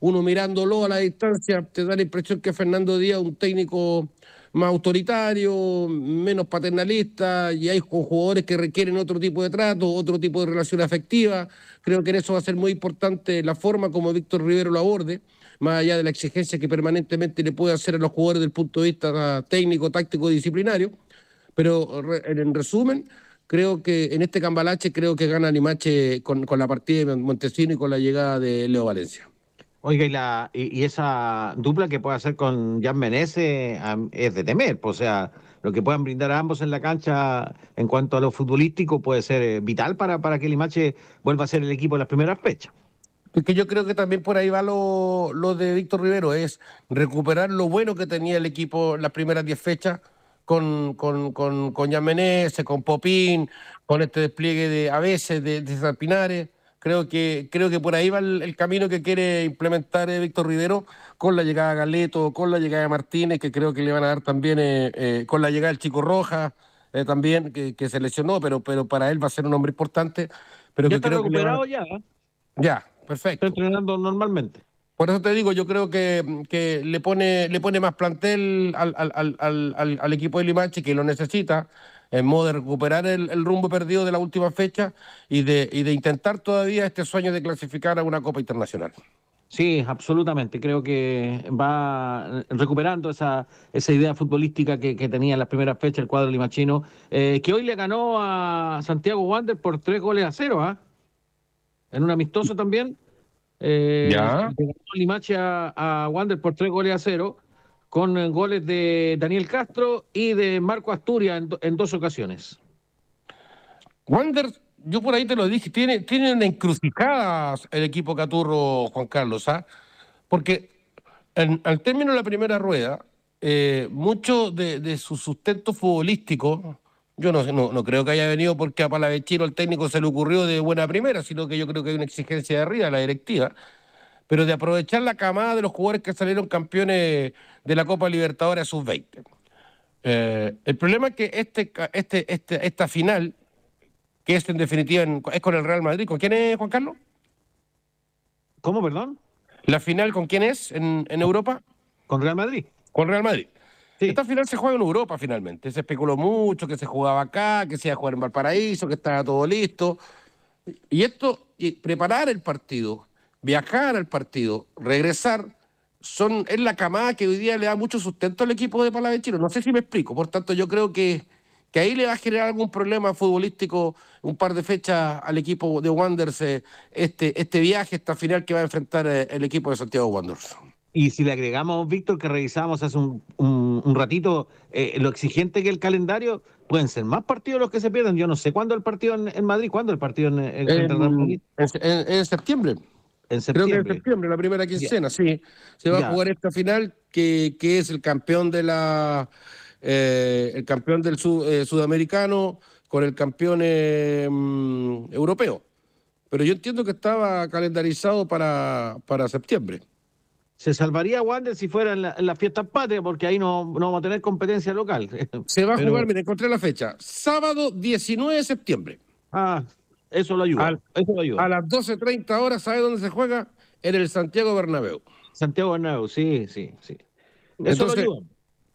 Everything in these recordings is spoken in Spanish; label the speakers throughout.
Speaker 1: uno mirándolo a la distancia, te da la impresión que Fernando Díaz es un técnico más autoritario, menos paternalista, y hay jugadores que requieren otro tipo de trato, otro tipo de relación afectiva. Creo que en eso va a ser muy importante la forma como Víctor Rivero lo aborde, más allá de la exigencia que permanentemente le puede hacer a los jugadores desde el punto de vista técnico, táctico, disciplinario. Pero en resumen, creo que en este cambalache creo que gana Limache con la partida de Montesino y con la llegada de Leo Valencia.
Speaker 2: Oiga, y esa dupla que puede hacer con Jan Menezes es de temer, pues, o sea, lo que puedan brindar a ambos en la cancha en cuanto a lo futbolístico puede ser vital para que Limache vuelva a ser el equipo de las primeras fechas.
Speaker 1: Porque yo creo que también por ahí va lo de Víctor Rivero, es recuperar lo bueno que tenía el equipo en las primeras 10 fechas con Jan Menezes, con Popín, con este despliegue de a veces de Salpinares. Creo que por ahí va el camino que quiere implementar Víctor Rivero con la llegada de Galeto, con la llegada de Martínez, que creo que le van a dar también, con la llegada del Chico Rojas, también, que se lesionó, pero para él va a ser un hombre importante, pero
Speaker 2: Ya
Speaker 1: que
Speaker 2: está
Speaker 1: creo que le van a...
Speaker 2: recuperado ya, ¿eh?
Speaker 1: Ya,
Speaker 2: Está
Speaker 1: perfecto.
Speaker 2: entrenando normalmente.
Speaker 1: Por eso te digo, yo creo que le pone más plantel al equipo de Limache, que lo necesita, en modo de recuperar el rumbo perdido de la última fecha y de intentar todavía este sueño de clasificar a una Copa Internacional.
Speaker 2: Sí, absolutamente. Creo que va recuperando esa idea futbolística que tenía en las primeras fechas el cuadro limachino, que hoy le ganó a Santiago Wander por 3 goles a 0, ¿ah? En un amistoso también.
Speaker 1: Ya.
Speaker 2: Le ganó Limache a Wander por 3 goles a 0, con goles de Daniel Castro y de Marco Asturias en 2 ocasiones.
Speaker 1: Wander, yo por ahí te lo dije, tiene una encrucijada el equipo Caturro, Juan Carlos, ¿ah? Porque al término de la primera rueda, mucho de su sustento futbolístico, yo no creo que haya venido porque a Palavecino el técnico se le ocurrió de buena primera, sino que yo creo que hay una exigencia de arriba, la directiva, pero de aprovechar la camada de los jugadores que salieron campeones de la Copa Libertadores sub-20. El problema es que esta final, que es en definitiva es con el Real Madrid, ¿con quién es, Juan Carlos?
Speaker 2: ¿Cómo, perdón?
Speaker 1: ¿La final con quién es en Europa?
Speaker 2: ¿Con Real Madrid?
Speaker 1: Con Real Madrid.
Speaker 2: Sí.
Speaker 1: Esta final se juega en Europa finalmente. Se especuló mucho que se jugaba acá, que se iba a jugar en Valparaíso, que estaba todo listo. Y preparar el partido, viajar al partido, regresar, es la camada que hoy día le da mucho sustento al equipo de Palavecino. No sé si me explico. Por tanto, yo creo que ahí le va a generar algún problema futbolístico un par de fechas al equipo de Wanderers, este viaje, esta final que va a enfrentar el equipo de Santiago Wanderers.
Speaker 2: Y si le agregamos, Víctor, que revisamos hace un ratito lo exigente que el calendario, pueden ser más partidos los que se pierden. Yo no sé cuándo el partido en Madrid, cuándo el partido entre Real Madrid.
Speaker 1: En septiembre.
Speaker 2: En
Speaker 1: Creo que en
Speaker 2: septiembre.
Speaker 1: septiembre, la primera
Speaker 2: Ya,
Speaker 1: quincena, sí. Se va a
Speaker 2: ya.
Speaker 1: jugar esta final que es el campeón el campeón del sudamericano con el campeón europeo. Pero yo entiendo que estaba calendarizado para septiembre.
Speaker 2: Se salvaría Wander si fuera en la fiesta patria, porque ahí no vamos a tener competencia local.
Speaker 1: Se va a jugar,
Speaker 2: Pero,
Speaker 1: mira, encontré la fecha, sábado 19 de septiembre.
Speaker 2: ah, eso lo ayuda.
Speaker 1: Al-
Speaker 2: Eso lo ayuda.
Speaker 1: a las 12:30 horas, ¿sabe dónde se juega? En el Santiago Bernabéu.
Speaker 2: Santiago Bernabéu, sí, sí, sí. Eso lo
Speaker 1: Entonces,
Speaker 2: ayuda.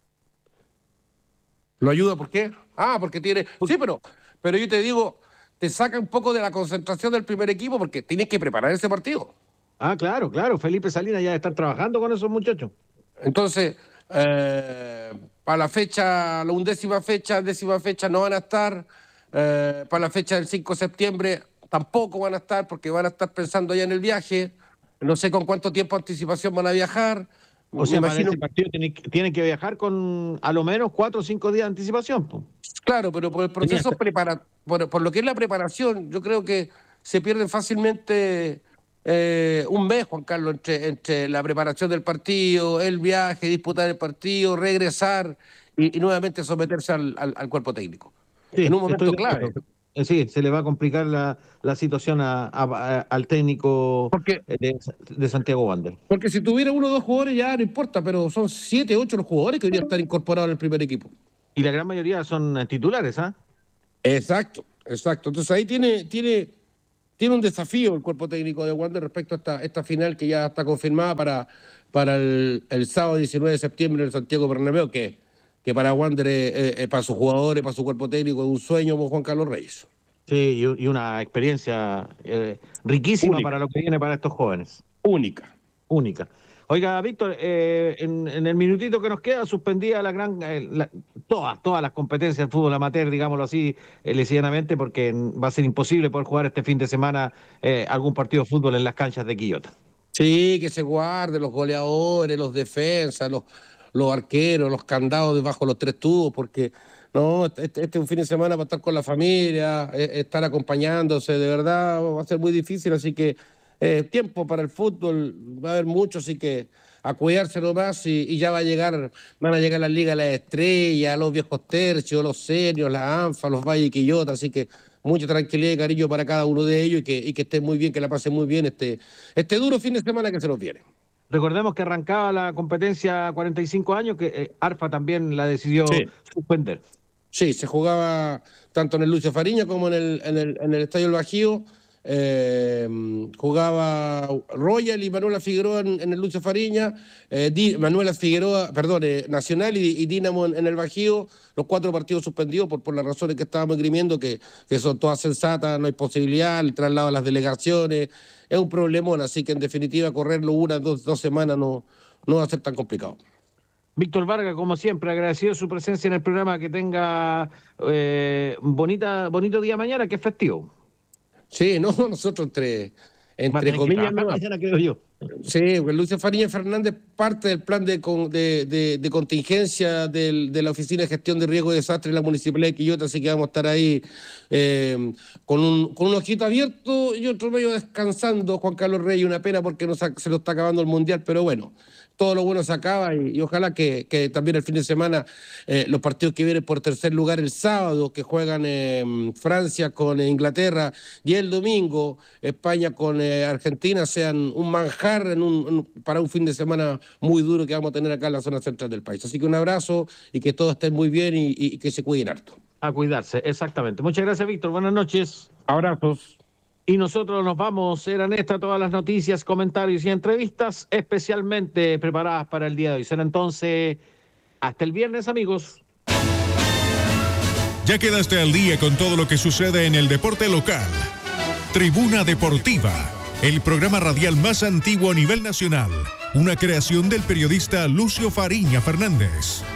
Speaker 1: ¿lo ayuda por qué? Ah, porque tiene... Sí, pero yo te digo, te saca un poco de la concentración del primer equipo porque tienes que preparar ese partido.
Speaker 2: Ah, claro, claro. Felipe Salinas ya está trabajando con esos muchachos.
Speaker 1: Entonces, para la fecha, la décima fecha no van a estar. Para la fecha del 5 de septiembre tampoco van a estar porque van a estar pensando ya en el viaje. No sé con cuánto tiempo de anticipación van a viajar.
Speaker 2: O
Speaker 1: Me
Speaker 2: sea, para
Speaker 1: imagino,
Speaker 2: ese partido tienen que viajar con a lo menos 4 o 5 días de anticipación, po.
Speaker 1: claro, pero por el
Speaker 2: Tenía
Speaker 1: proceso por lo que es la preparación, yo creo que se pierde fácilmente un mes, Juan Carlos, entre la preparación del partido, el viaje, disputar el partido, regresar y nuevamente someterse al cuerpo técnico. En
Speaker 2: Sí,
Speaker 1: un
Speaker 2: estoy
Speaker 1: momento
Speaker 2: de
Speaker 1: clave.
Speaker 2: acuerdo. Sí, se le va a complicar la situación al técnico
Speaker 1: Porque,
Speaker 2: de Santiago Wander.
Speaker 1: porque si tuviera uno o dos jugadores ya no importa, pero son 7, 8 los jugadores que deberían estar incorporados en el primer equipo.
Speaker 2: Y la gran mayoría son titulares, ¿ah?
Speaker 1: Exacto, exacto. Entonces ahí tiene un desafío el cuerpo técnico de Wander respecto a esta final que ya está confirmada para el sábado 19 de septiembre en el Santiago Bernabéu, que para Wander, para sus jugadores, para su cuerpo técnico, es un sueño con Juan Carlos Reyes.
Speaker 2: Sí, y una experiencia riquísima
Speaker 1: Única.
Speaker 2: para lo que viene para estos jóvenes.
Speaker 1: Única.
Speaker 2: Única. Oiga, Víctor, en el minutito que nos queda, suspendía todas las competencias del fútbol amateur, digámoslo así, ligeramente, porque va a ser imposible poder jugar este fin de semana algún partido de fútbol en las canchas de Quillota.
Speaker 1: Sí, que se guarden los goleadores, los defensas, los arqueros, los candados debajo de los 3 tubos, porque no, este es un fin de semana para estar con la familia, estar acompañándose, de verdad va a ser muy difícil, así que tiempo para el fútbol va a haber mucho, así que a cuidarse nomás y ya van a llegar las ligas, las estrellas, los viejos tercios, los seniors, las ANFA, los Valle y Quillota, así que mucha tranquilidad y cariño para cada uno de ellos y que estén muy bien, que la pasen muy bien este duro fin de semana que se nos viene.
Speaker 2: Recordemos que arrancaba la competencia a 45 años, que ARFA también la decidió suspender.
Speaker 1: Sí, se jugaba tanto en el Lucio Fariña como en el Estadio El Bajío. Jugaba Royal y Manuela Figueroa en el Lucio Fariña, Manuela Figueroa, perdón, Nacional y Dínamo en el Bajío, los 4 partidos suspendidos por las razones que estábamos esgrimiendo, que son todas sensatas, no hay posibilidad, el traslado a las delegaciones, es un problemón, así que en definitiva correrlo 2 semanas no va a ser tan complicado.
Speaker 2: Víctor Vargas, como siempre, agradecido su presencia en el programa, que tenga bonito día mañana, que es festivo.
Speaker 1: Sí, no, nosotros entre comillas, no.
Speaker 2: Mañana, creo yo.
Speaker 1: Sí, pues Lucio Fariña Fernández parte del plan de contingencia de la Oficina de Gestión de Riesgo y Desastre de la Municipalidad de Quillota, así que vamos a estar ahí con un ojito abierto y otro medio descansando. Juan Carlos Reyes, una pena porque se lo está acabando el Mundial, pero bueno, todo lo bueno se acaba y ojalá que también el fin de semana los partidos que vienen por tercer lugar el sábado, que juegan Francia con Inglaterra, y el domingo España con Argentina, sean un manjar para un fin de semana muy duro que vamos a tener acá en la zona central del país. Así que un abrazo y que todos estén muy bien y que se cuiden harto.
Speaker 2: A cuidarse, exactamente. Muchas gracias, Víctor. Buenas noches.
Speaker 1: Abrazos.
Speaker 2: Y nosotros nos vamos. Eran estas todas las noticias, comentarios y entrevistas especialmente preparadas para el día de hoy. Será entonces hasta el viernes, amigos.
Speaker 3: Ya quedaste al día con todo lo que sucede en el deporte local. Tribuna Deportiva, el programa radial más antiguo a nivel nacional. Una creación del periodista Lucio Fariña Fernández.